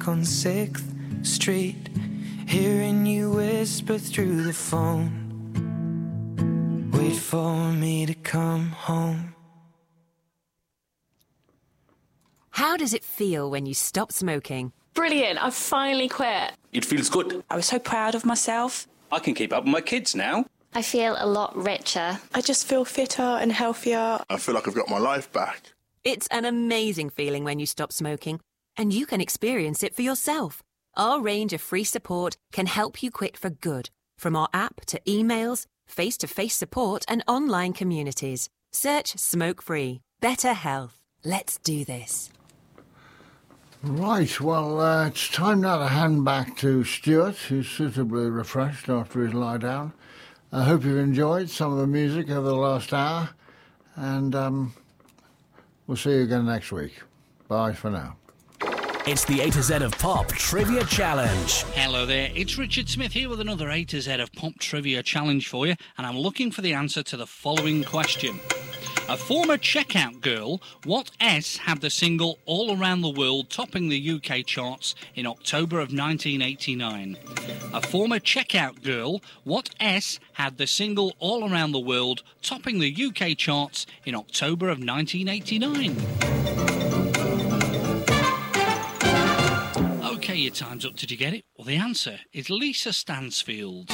back on 6th Street, hearing you whisper through the phone. Wait for me to come home. How does it feel when you stop smoking? Brilliant, I've finally quit. It feels good. I was so proud of myself. I can keep up with my kids now. I feel a lot richer. I just feel fitter and healthier. I feel like I've got my life back. It's an amazing feeling when you stop smoking, and you can experience it for yourself. Our range of free support can help you quit for good, from our app to emails, face-to-face support and online communities. Search Smoke Free. Better health. Let's do this. Right, well, it's time now to hand back to Stuart, who's suitably refreshed after his lie down. I hope you've enjoyed some of the music over the last hour, and we'll see you again next week. Bye for now. It's the A to Z of Pop Trivia Challenge. Hello there, it's Richard Smith here with another A to Z of Pop Trivia Challenge for you, and I'm looking for the answer to the following question. A former checkout girl, what S had the single All Around the World topping the UK charts in October of 1989? A former checkout girl, what S had the single All Around the World topping the UK charts in October of 1989? OK, your time's up. Did you get it? Well, the answer is Lisa Stansfield.